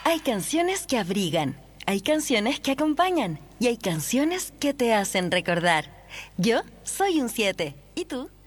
Hay canciones que abrigan, hay canciones que acompañan y hay canciones que te hacen recordar. Yo soy un 7. ¿Y tú?